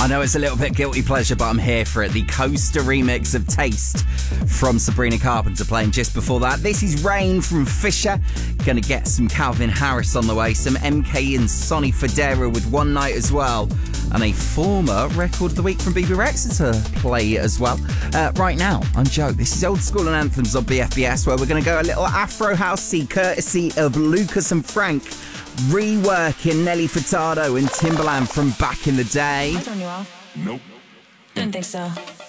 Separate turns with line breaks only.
I know it's a little bit guilty pleasure, but I'm here for it. The Coaster remix of Taste from Sabrina Carpenter playing just before that. This is Rain from Fisher. Gonna get some Calvin Harris on the way, some MK and Sonny Fodera with One Night as well, and a former Record of the Week from BB Rex to play as well. Right now, I'm Joe. This is Old School and Anthems on BFBS, where we're gonna go a little Afro Housey courtesy of Lucas and Frank, reworking Nelly Furtado and Timbaland from back in the day.
I turned you off?
Nope.
Didn't think so.